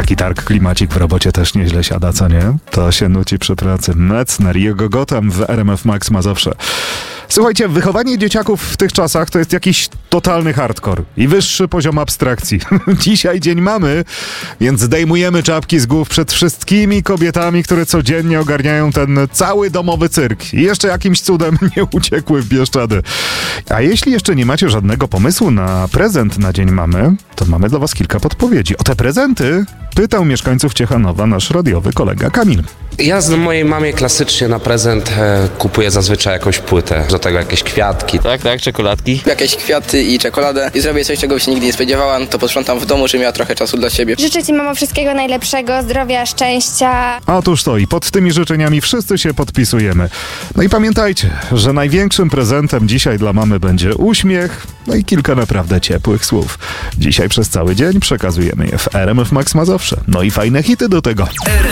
Taki targ klimacik w robocie też nieźle siada, co nie? To się nuci przy pracy. Metzner i jego Gotham w RMF Max Mazowsze. Słuchajcie, wychowanie dzieciaków w tych czasach to jest jakiś totalny hardcore i wyższy poziom abstrakcji. Dzisiaj Dzień Mamy, więc zdejmujemy czapki z głów przed wszystkimi kobietami, które codziennie ogarniają ten cały domowy cyrk i jeszcze jakimś cudem nie uciekły w Bieszczady. A jeśli jeszcze nie macie żadnego pomysłu na prezent na Dzień Mamy, to mamy dla was kilka podpowiedzi. O te prezenty pytał mieszkańców Ciechanowa nasz radiowy kolega Kamil. Ja z mojej mamie klasycznie na prezent kupuję zazwyczaj jakąś płytę. Do tego jakieś kwiatki. Tak, czekoladki. Jakieś kwiaty i czekoladę i zrobię coś, czego by się nigdy nie spodziewałam, to posprzątam w domu, żebym miała trochę czasu dla siebie. Życzę Ci, mamo, wszystkiego najlepszego, zdrowia, szczęścia. Otóż to i pod tymi życzeniami wszyscy się podpisujemy. No i pamiętajcie, że największym prezentem dzisiaj dla mamy będzie uśmiech, no i kilka naprawdę ciepłych słów. Dzisiaj przez cały dzień przekazujemy je w RMF Max Mazowsze. No i fajne hity do tego.